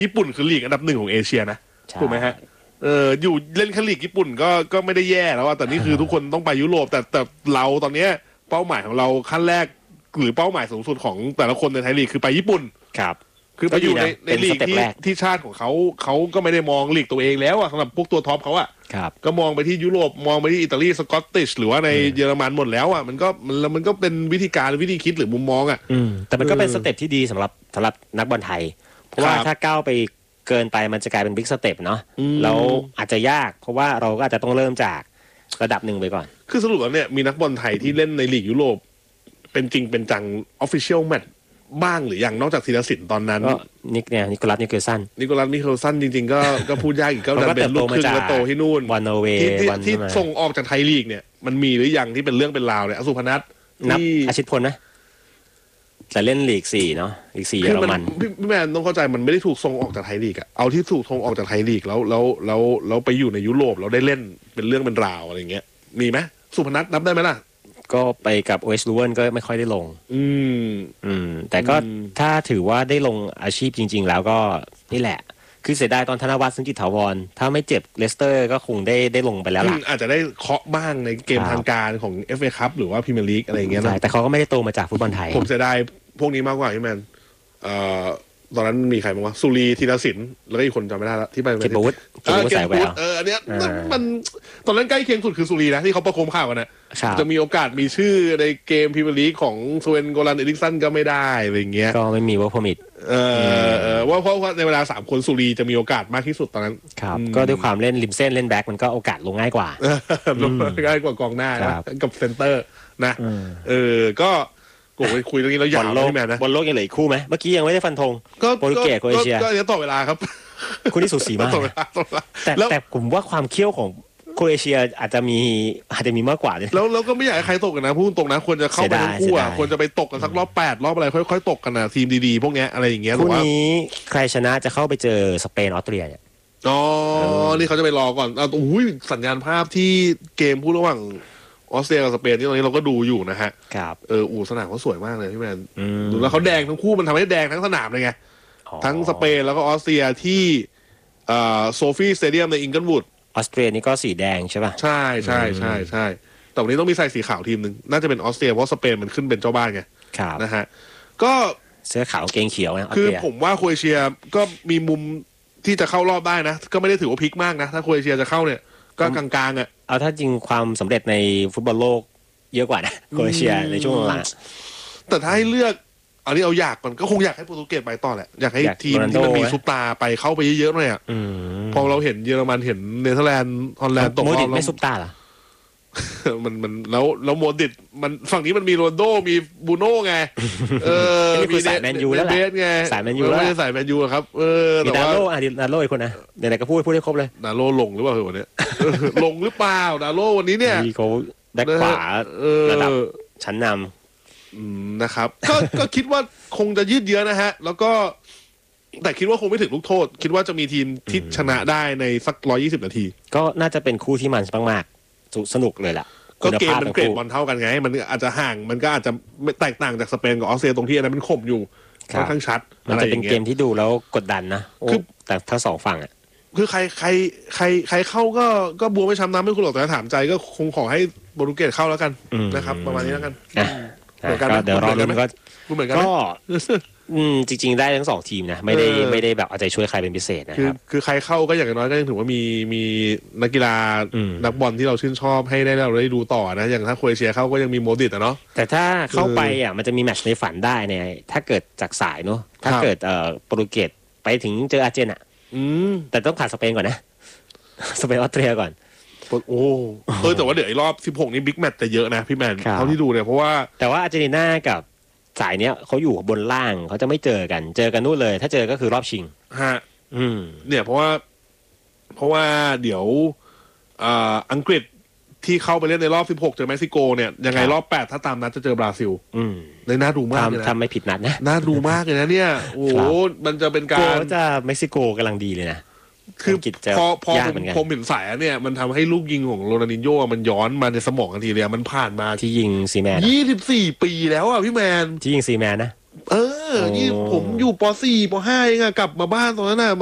ญี่ปุ่นคือลีกอันดับหนึ่งของเอเชียนะถูกไหมฮะอยู่เล่นแค่ลีกญี่ปุ่นก็ไม่ได้แย่แล้วแต่นี่คือทุกคนต้องไปยุโรปแต่เราตอนนี้เป้าหมายของเราขั้นแรกหรือเป้าหมายสูงสุดของแต่ละคนในไทยลีกคือไปญี่ปุ่นครับคือไปอยู่ในลีกที่ชาติของเขาก็ไม่ได้มองลีกตัวเองแล้วสำหรับพวกตัวท็อปเขาก็มองไปที่ยุโรปมองไปที่อิตาลีสกอตติชหรือว่าในเยอรมันหมดแล้วมันก็เป็นวิธีการวิธีคิดหรือมุมมองแต่มันก็เป็นสเต็ปที่ดีสำหรับนักบอลไทยเพราะว่าถ้าก้าวไปเกินไปมันจะกลายเป็นบิ๊กสเต็ปเนาะแล้วอาจจะยากเพราะว่าเราก็อาจจะต้องเริ่มจากระดับหนึ่งไปก่อนคือสรุปแล้วเนี่ยมีนักบอลไทยที่เล่นในลีกยุโรปเป็นจริงเป็นจังออฟฟิเชียลแมตช์บ้างหรือยังนอกจากธีรศิลป์ตอนนั้นนิโคลัสนิเคิลสันจริงๆก็พูดยากอีกก็ดันเป็นลูกครึ่งมาโตที่นู่นวันโนเวย์ที่ส่งออกจากไทยลีกเนี่ยมันมีหรือยังที่เป็นเรื่องเป็นราวเนี่ยอสุพนัทนับอาชิตพลนะแต่เล่นลีก4เนาะลีก4เยอรมันพี่แมนต้องเข้าใจมันไม่ได้ถูกส่งออกจากไทยลีกเอาที่ถูกส่งออกจากไทยลีกแล้วไปอยู่ในยุโรปเราได้เล่นเป็นเรื่องเป็นราวอะไรเงี้ยมีไหมสุพนัทนับได้ไหมล่ะก็ไปกับโอเอสลูเวนก็ไม่ค่อยได้ลงแต่ก็ถ้าถือว่าได้ลงอาชีพจริงๆแล้วก็นี่แหละคือเสียดายตอนธนวัฒน์ซึ่งจิตถาวรถ้าไม่เจ็บเลสเตอร์ก็คงได้ลงไปแล้วล่ะอาจจะได้เคาะบ้างในเกมทางการของ FA Cup หรือว่าพรีเมียร์ลีกอะไรอย่างเงี้ยนะแต่เขาก็ไม่ได้โตมาจากฟุตบอลไทยผมเสียดายพวกนี้มากกว่าพี่แมนตอนนั้นมีใครบ้างวะสุรีธีรศิลป์แล้วก็อีกคนจำไม่ได้ละที่ไปเกตบูธสายแววอันเนี้ยมันตอนนั้นใกล้เคียงสุดคือสุรีนะที่เขาประโคมข่าวกันนะจะมีโอกาสมีชื่อในเกมพรีเมียร์ลีกของสเวนโกลันเอริกสันก็ไม่ได้อะไรเงี้ยก็ไม่มีว่าพอมิดว่าเพราะในเวลา3คนสุรีจะมีโอกาสมากที่สุดตอนนั้นครับก็ด้วยความเล่นริมเส้นเล่นแบ็คมันก็โอกาสลงง่ายกว่าลงง่ายกว่ากองหน้ากับเซนเตอร์นะก็คุยเรื่องนี้แล้วยาวเลยแม่นะบอลโลกยังเหลืออีกคู่ไหมเมื่อกี้ยังไม่ได้ฟันธงโปรตุเกสโครเอเชียก็ยังต่อเวลาครับคู่นี้สูสีมากแต่ผมว่าความเขี้ยวของโครเอเชียอาจจะมีมากกว่าแล้วก็ไม่อยากให้ใครตกกันนะพูดตรงนะควรจะเข้าไปทั้งคู่ควรจะไปตกกันสักรอบ8รอบอะไรค่อยๆตกกันนะทีมดีๆพวกนี้อะไรอย่างเงี้ยคู่นี้ใครชนะจะเข้าไปเจอสเปนออสเตรียเนี่ยนี่เขาจะไปรอก่อนสัญญาณภาพที่เกมพูดระหว่างออสเตรียกับสเปนที่ตอนนี้เราก็ดูอยู่นะฮะครับสนามเขาสวยมากเลยพี่แมนดูแล้วเขาแดงทั้งคู่มันทำให้แดงทั้งสนามเลยไงทั้งสเปนแล้วก็ออสเตรียที่โซฟีสเตเดียมในอิงเกิลวูดออสเตรียนี่ก็สีแดงใช่ป่ะใช่แต่วันนี้ต้องมีใส่สีขาวทีมหนึ่งน่าจะเป็นออสเตรียเพราะสเปนมันขึ้นเป็นเจ้าบ้านไงนะฮะก็เสื้อขาวเกงเขียวนะคือผมว่าโครเอเชียก็มีมุมที่จะเข้ารอบได้นะก็ไม่ได้ถือว่าพลิกมากนะถ้าโครเอเชียจะเข้าเนี่ยก็กลางๆเอาถ้าจริงความสำเร็จในฟุตบอลโลกเยอะกว่านะโครเอเชียในช่วงหลังแต่ถ้าให้เลือกอันนี้เอาอยากก่อนก็คงอยากให้โปรตุเกสไปต่อแหละอยากให้ทีมที่มันมีซุปตาไปเข้าไปเยอะๆหน่อยพอเราเห็นเยอรมันเห็นเนเธอร์แลนด์ฮอลแลนด์ตกรอบไม่ซุปตาเหรอมันแล้วโมดิตมันฝั่งนี้มันมีโรนลโดมีบูโน่ไงมีสายแมนยูแล้วแหละสายแมนยูแล้วไม่ใช่สายแมนยูครับมีดาโล่อีกคนนะไหนๆก็พูดให้ครบเลยดาโล่ลงหรือเปล่าวันนี้ลงหรือเปล่าดาโล่วันนี้เนี่ยเขาแบ็คขวาระดับชั้นนำนะครับก็คิดว่าคงจะยืดเยื้อนะฮะแล้วก็แต่คิดว่าคงไม่ถึงลูกโทษคิดว่าจะมีทีมที่ชนะได้ในสัก120 นาทีก็น่าจะเป็นคู่ที่มันมากๆสนุกเลยล่ะก็เกมมันเกรดบอลเท่ากันไงมันอาจจะห่างมันก็อาจจะไม่แตกต่างจากสเปนกับออสเตรียตรงที่อันนั้นมันข่มอยู่ค่อนข้างชัดมันจะเป็นเกมที่ดูแล้วกดดันนะแต่ทั้งสองฝั่งอ่ะคือใครเข้าก็บัวไม่ช้ำน้ำไม่คุณหรอกแต่ถามใจก็คงขอให้โปรตุเกสเข้าแล้วกันนะครับประมาณนี้แล้วกันก็เดี๋ยวรอลุ้นก็จริงๆได้ทั้ง2ทีมนะไม่ได้แบบเอาใจช่วยใครเป็นพิเศษนะครับคือใครเข้าก็อย่างน้อยก็ยังถือว่ามีนักกีฬานักบอลที่เราชื่นชอบให้เราได้ดูต่อนะอย่างถ้าโครเอเชียเข้าก็ยังมีโมดิตเนาะแต่ถ้าเข้าไปมันจะมีแมตช์ในฝันได้เนี่ยถ้าเกิดจากสายเนาะถ้าเกิดโปรตุเกสไปถึงเจออาร์เจนอ่ะแต่ต้องผ่านสเปนก่อนนะสเปนออสเตรียก่อนแต่ว่าเดี๋ยวไอ้รอบ16นี้บิ๊กแมตช์จะเยอะนะพี่แมนเท่าที่ดูเนี่ยเพราะว่าแต่ว่าอาร์เจนตินากับสายเนี้ยเขาอยู่บนล่างเขาจะไม่เจอกันนู่นเลยถ้าเจอก็คือรอบชิงฮะเนี่ยเพราะว่าเดี๋ยวอังกฤษที่เข้าไปเล่นในรอบ16เจอเม็กซิโกเนี่ยยังไงรอบ8ถ้าตามนัดจะเจอบราซิลในน่าดูมากเลยนะทำไม่ผิดนัดนะน่าดูมากเลยนะเนี่ยโอ้โหมันจะเป็นการจะเม็กซิโกกำลังดีเลยนะคือพอผมเห็นสายเนี่ยมันทำให้ลูกยิงของโรนัลดินโญ่มันย้อนมาในสมองทันทีเลยมันผ่านมาที่ยิงซีแมน 24 ปีแล้วอ่ะพี่แมนที่ยิงซีแมนนะนี่ผมอยู่ป .4 ป .5 เองอะกลับมาบ้านตอนนั้นน่ะ